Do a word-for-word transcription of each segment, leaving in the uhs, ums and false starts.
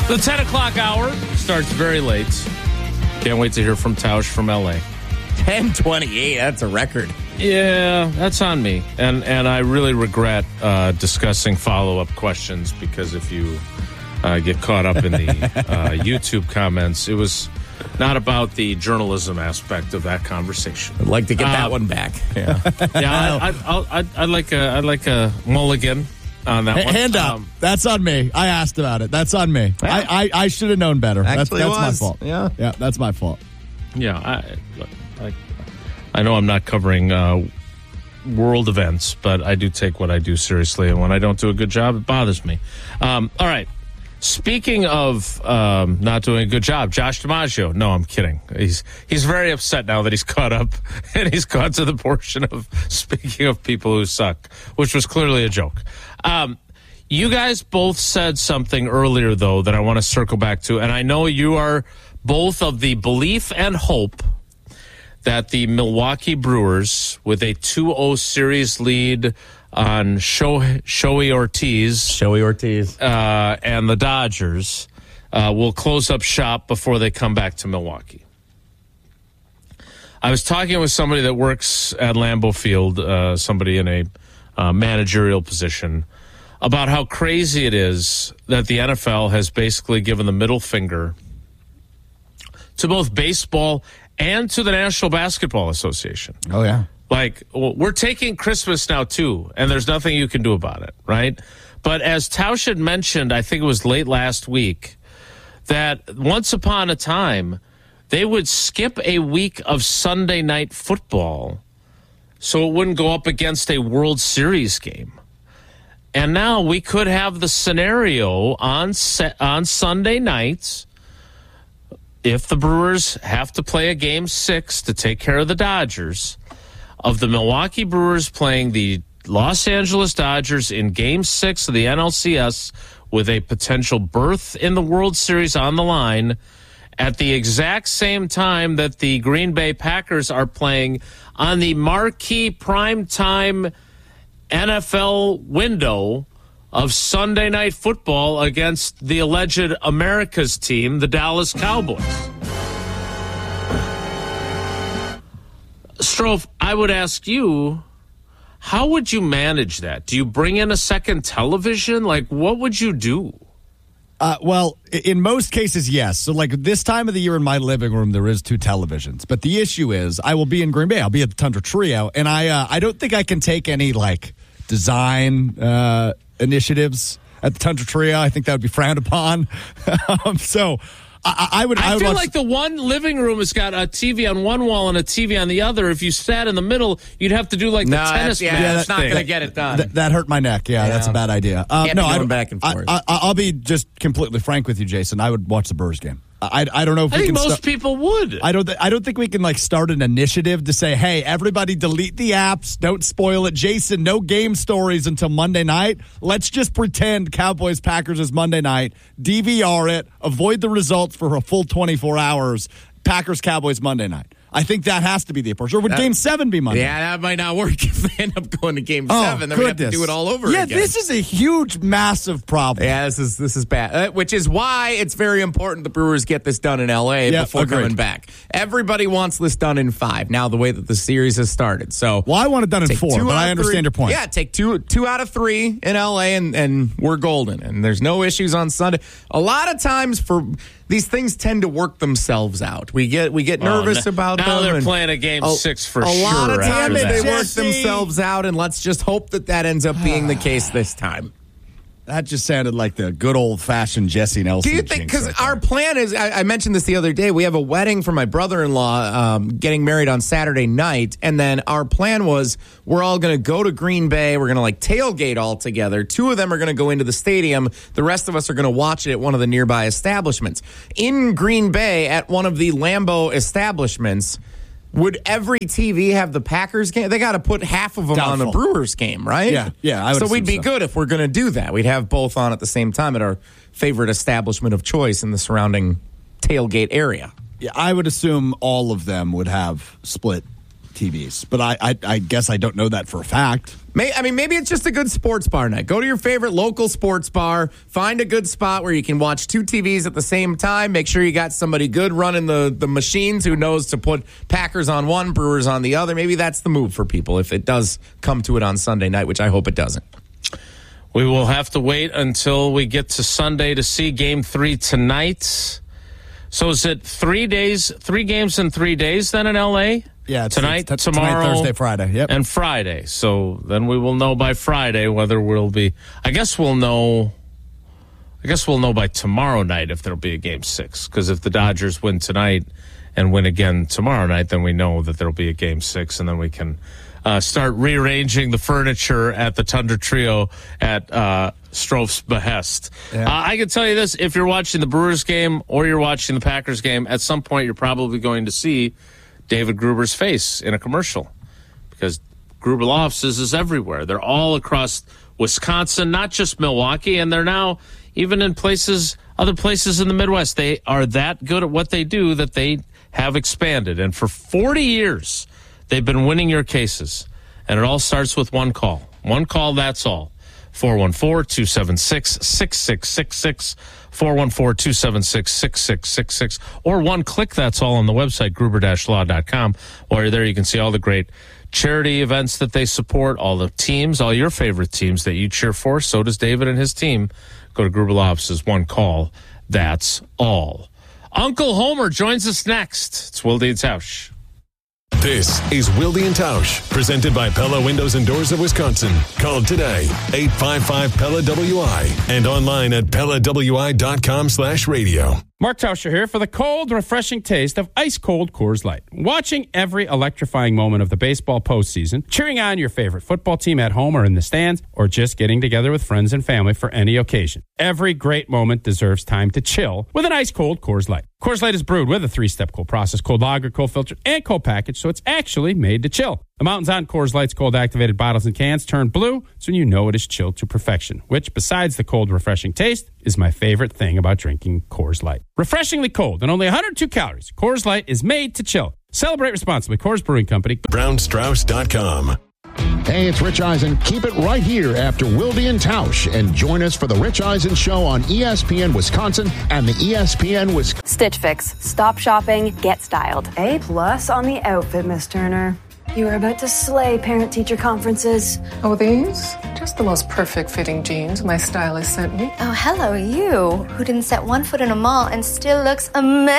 The ten o'clock hour starts very late. Can't wait to hear from Tausch from L A. ten twenty-eight, that's a record. Yeah, that's on me. And and I really regret uh, discussing follow-up questions because if you uh, get caught up in the uh, YouTube comments, it was not about the journalism aspect of that conversation. I'd like to get that uh, one back. Yeah, yeah I, I, I'll, I'd, I'd, like a, I'd like a mulligan on that H- one. Hand up. Um, that's on me. I asked about it. That's on me. Yeah. I, I, I should have known better. Actually, that's that's was. my fault. Yeah. Yeah, that's my fault. Yeah, I, I, I know I'm not covering uh, world events, but I do take what I do seriously, and when I don't do a good job, it bothers me. Um, all right. Speaking of um, not doing a good job, Josh DiMaggio. No, I'm kidding. He's he's very upset now that he's caught up, and he's gone to the portion of speaking of people who suck, which was clearly a joke. Um, you guys both said something earlier, though, that I want to circle back to, and I know you are both of the belief and hope that the Milwaukee Brewers, with a two oh series lead on Sho- Shohei Ortiz, Shohei Ortiz, uh, and the Dodgers, uh, will close up shop before they come back to Milwaukee. I was talking with somebody that works at Lambeau Field, uh, somebody in a uh, managerial position, about how crazy it is that the N F L has basically given the middle finger to both baseball and to the National Basketball Association. Oh, yeah. Like, well, we're taking Christmas now, too, and there's nothing you can do about it, right? But as Tausch had mentioned, I think it was late last week, that once upon a time, they would skip a week of Sunday night football so it wouldn't go up against a World Series game. And now we could have the scenario on se- on Sunday nights, if the Brewers have to play a game six to take care of the Dodgers, of the Milwaukee Brewers playing the Los Angeles Dodgers in game six of the N L C S with a potential berth in the World Series on the line at the exact same time that the Green Bay Packers are playing on the marquee primetime N F L window of Sunday Night Football against the alleged America's team, the Dallas Cowboys. Strofe, I would ask you, how would you manage that? Do you bring in a second television? Like, what would you do? Uh, well, in most cases, yes. So, like, this time of the year in my living room, there is two televisions. But the issue is, I will be in Green Bay. I'll be at the Tundra Trio. And I uh, I don't think I can take any, like, design uh, initiatives at the Tundra Trio. I think that would be frowned upon. um, so... I, I would. I, I would feel watch... like the one living room has got a T V on one wall and a T V on the other. If you sat in the middle, you'd have to do like no, the tennis yeah, match. Yeah, that's not going to get it done. Th- that hurt my neck. Yeah, yeah, that's a bad idea. Um, Can't no, be going I, back and forth. I, I, I'll be just completely frank with you, Jason. I would watch the Brewers game. I, I don't know if I we think can most st- people would. I don't. Th- I don't think we can like start an initiative to say, "Hey, everybody, delete the apps. Don't spoil it." Jason, no game stories until Monday night. Let's just pretend Cowboys Packers is Monday night. D V R it. Avoid the results for a full twenty-four hours. Packers Cowboys Monday night. I think that has to be the approach. Or would that, Game Seven be Monday? Yeah, that might not work if they end up going to Game oh, Seven. Then we have to do it all over yeah, again. Yeah, this is a huge, massive problem. Yeah, this is this is bad. Uh, which is why it's very important the Brewers get this done in L A yeah, before agreed. coming back. Everybody wants this done in five. Now the way that the series has started. So, well, I want it done in four, but I understand three. your point. Yeah, take two two out of three in L A, and and we're golden. And there's no issues on Sunday. A lot of times for. These things tend to work themselves out. We get we get nervous oh, about now them. They're playing a game a, six for a sure. A lot of times they that. work themselves out, and let's just hope that that ends up being the case this time. That just sounded like the good old-fashioned Jesse Nelson. Do you think, because right our plan is, I, I mentioned this the other day, we have a wedding for my brother-in-law um, getting married on Saturday night, and then our plan was we're all going to go to Green Bay, we're going to like tailgate all together. Two of them are going to go into the stadium, the rest of us are going to watch it at one of the nearby establishments. In Green Bay, at one of the Lambeau establishments, would every T V have the Packers game? They got to put half of them Doubtful. on the Brewers game, right? Yeah, yeah. I would so we'd be so. good if we're going to do that. We'd have both on at the same time at our favorite establishment of choice in the surrounding tailgate area. Yeah, I would assume all of them would have split T Vs, but I, I, I guess I don't know that for a fact. May, I mean, maybe it's just a good sports bar night. Go to your favorite local sports bar, find a good spot where you can watch two T Vs at the same time. Make sure you got somebody good running the, the machines who knows to put Packers on one, Brewers on the other. Maybe that's the move for people if it does come to it on Sunday night, which I hope it doesn't. We will have to wait until we get to Sunday to see game three tonight. So is it three days, three games in three days then in L A? Yeah, it's, tonight, it's, tomorrow, tonight, Thursday, Friday, yep, and Friday. So then we will know by Friday whether we'll be. I guess we'll know. I guess we'll know by tomorrow night if there'll be a game six. Because if the Dodgers win tonight and win again tomorrow night, then we know that there'll be a game six, and then we can uh, start rearranging the furniture at the Tundra Trio at uh, Strofe's behest. Yeah. Uh, I can tell you this: if you're watching the Brewers game or you're watching the Packers game, at some point you're probably going to see David Gruber's face in a commercial, because Gruber Law Offices is everywhere. They're all across Wisconsin, not just Milwaukee, and they're now even in places, other places in the Midwest. They are that good at what they do that they have expanded. And for forty years, they've been winning your cases. And it all starts with one call. One call, that's all. four one four, two seven six, six six six six, four one four, two seven six, six six six six, or one click, that's all, on the website, gruber dash law dot com. While you're there, you can see all the great charity events that they support, all the teams, all your favorite teams that you cheer for. So does David and his team. Go to Gruber Law Offices, one call, that's all. Uncle Homer joins us next. It's Wilde and Tausch. This is Wilde and Tausch, presented by Pella Windows and Doors of Wisconsin. Call today, eight five five, P E L A W I, and online at pella w i dot com slash radio. Mark Tauscher here for the cold, refreshing taste of ice-cold Coors Light. Watching every electrifying moment of the baseball postseason, cheering on your favorite football team at home or in the stands, or just getting together with friends and family for any occasion. Every great moment deserves time to chill with an ice-cold Coors Light. Coors Light is brewed with a three-step cold process, cold lager, cold filter, and cold package, so it's actually made to chill. The mountains on Coors Light's cold-activated bottles and cans turn blue, so you know it is chilled to perfection, which, besides the cold, refreshing taste, is my favorite thing about drinking Coors Light. Refreshingly cold and only one hundred two calories, Coors Light is made to chill. Celebrate responsibly. Coors Brewing Company. brown strauss dot com. Hey, it's Rich Eisen. Keep it right here after Wilde and Tausch, and join us for the Rich Eisen Show on E S P N Wisconsin and the E S P N Wisconsin. Stitch Fix. Stop shopping, get styled. A plus on the outfit, Miss Turner. You are about to slay parent-teacher conferences. Oh, these? Just the most perfect fitting jeans my stylist sent me. Oh, hello, you, who didn't set one foot in a mall and still looks amazing.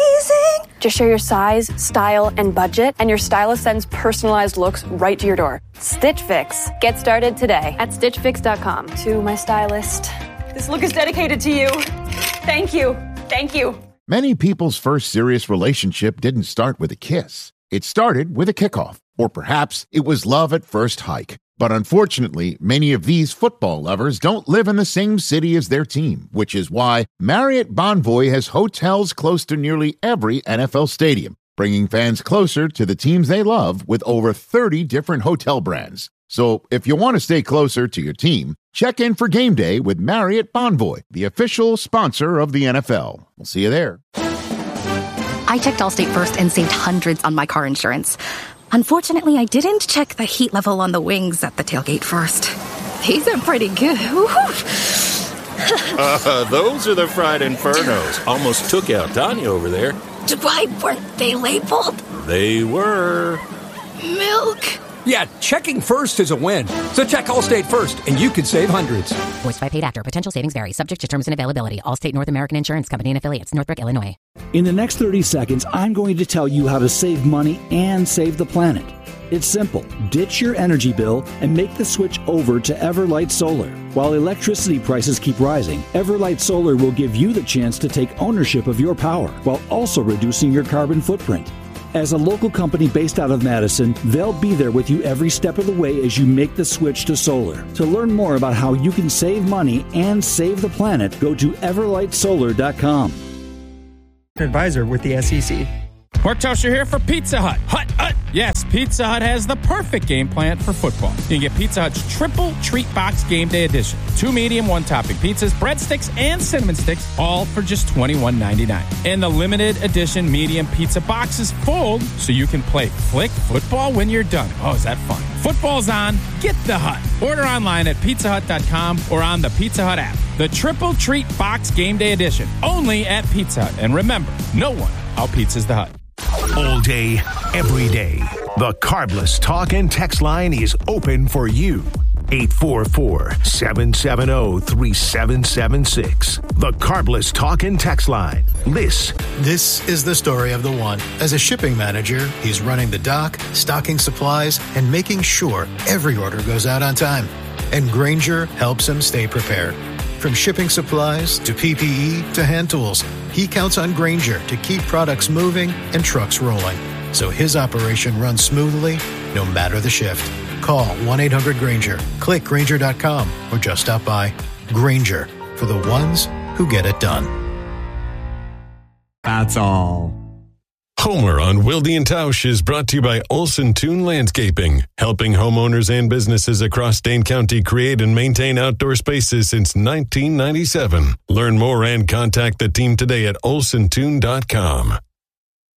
Just share your size, style, and budget, and your stylist sends personalized looks right to your door. Stitch Fix. Get started today at stitch fix dot com. To my stylist, this look is dedicated to you. Thank you. Thank you. Many people's first serious relationship didn't start with a kiss. It started with a kickoff, or perhaps it was love at first hike. But unfortunately, many of these football lovers don't live in the same city as their team, which is why Marriott Bonvoy has hotels close to nearly every N F L stadium, bringing fans closer to the teams they love with over thirty different hotel brands. So if you want to stay closer to your team, check in for game day with Marriott Bonvoy, the official sponsor of the N F L. We'll see you there. I checked Allstate first and saved hundreds on my car insurance. Unfortunately, I didn't check the heat level on the wings at the tailgate first. These are pretty good. uh, those are the fried infernos. Almost took out Tanya over there. Why weren't they labeled? They were. Milk. Yeah, checking first is a win. So check Allstate first, and you could save hundreds. Voiced by paid actor. Potential savings vary. Subject to terms and availability. Allstate North American Insurance Company and affiliates. Northbrook, Illinois. In the next thirty seconds, I'm going to tell you how to save money and save the planet. It's simple. Ditch your energy bill and make the switch over to Everlight Solar. While electricity prices keep rising, Everlight Solar will give you the chance to take ownership of your power while also reducing your carbon footprint. As a local company based out of Madison, they'll be there with you every step of the way as you make the switch to solar. To learn more about how you can save money and save the planet, go to everlight solar dot com. Advisor with the S E C. Mark Tauscher here for Pizza Hut. Hut, hut. Yes, Pizza Hut has the perfect game plan for football. You can get Pizza Hut's Triple Treat Box Game Day Edition. Two medium, one topping pizzas, breadsticks, and cinnamon sticks, all for just twenty-one ninety-nine. And the limited edition medium pizza boxes fold so you can play flick football when you're done. Oh, is that fun? Football's on. Get the Hut. Order online at pizza hut dot com or on the Pizza Hut app. The Triple Treat Box Game Day Edition. Only at Pizza Hut. And remember, no one out-pizzas the Hut. All day, every day. The Carbless Talk and Text line is open for you. eight four four, seven seven zero, three seven seven six. The Carbless Talk and Text line. This. This is the story of the one. As a shipping manager, he's running the dock, stocking supplies, and making sure every order goes out on time. And Grainger helps him stay prepared. From shipping supplies to P P E to hand tools, he counts on Grainger to keep products moving and trucks rolling, so his operation runs smoothly no matter the shift. Call one eight hundred Grainger, click Grainger dot com, or just stop by. Grainger, for the ones who get it done. That's all. Homer on Wilde and Tausch is brought to you by Olson Toon Landscaping, helping homeowners and businesses across Dane County create and maintain outdoor spaces since nineteen ninety-seven. Learn more and contact the team today at olson toon dot com.